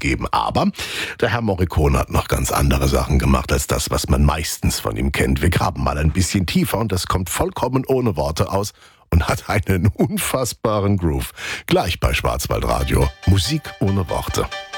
gegeben. Aber der Herr Morricone hat noch ganz andere Sachen gemacht als das, was man meistens von ihm kennt. Wir graben mal ein bisschen tiefer und das kommt vollkommen ohne Worte aus und hat einen unfassbaren Groove. Gleich bei Schwarzwaldradio. Musik ohne Worte.